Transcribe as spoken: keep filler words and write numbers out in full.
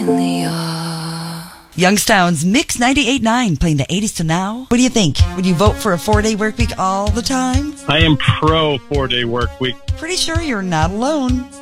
Youngstown's Mix ninety-eight point nine, playing the eighties to now. What do you think? Would you vote for a four-day work week all the time? I am pro four-day work week. Pretty sure you're not alone.